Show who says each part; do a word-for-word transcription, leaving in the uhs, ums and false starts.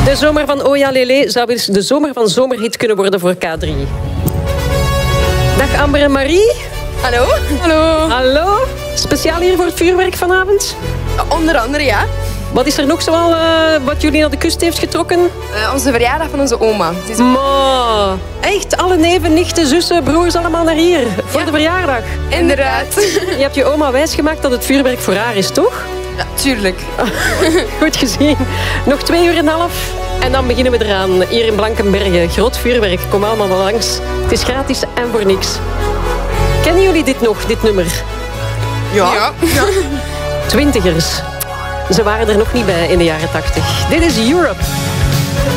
Speaker 1: De zomer van Oja Lele zou eens de zomer van zomerhit kunnen worden voor K drie. Dag Amber en Marie.
Speaker 2: Hallo.
Speaker 3: Hallo.
Speaker 1: Hallo. Speciaal hier voor het vuurwerk vanavond?
Speaker 2: Onder andere, ja.
Speaker 1: Wat is er nog zoal uh, wat jullie naar de kust heeft getrokken?
Speaker 2: Uh, onze verjaardag van onze oma. Het is...
Speaker 1: Ma, echt, alle neven, nichten, zussen, broers allemaal naar hier. Voor
Speaker 2: ja.
Speaker 1: de verjaardag.
Speaker 2: Inderdaad.
Speaker 1: Je hebt je oma wijsgemaakt dat het vuurwerk voor haar is, toch?
Speaker 2: Ja, tuurlijk.
Speaker 1: Goed gezien. Nog twee uur en een half. En dan beginnen we eraan. Hier in Blankenberge. Groot vuurwerk. Kom allemaal maar langs. Het is gratis en voor niks. Kennen jullie dit nog, dit nummer?
Speaker 2: Ja. ja. ja.
Speaker 1: Twintigers. Ze waren er nog niet bij in de jaren tachtig. Dit is Europe.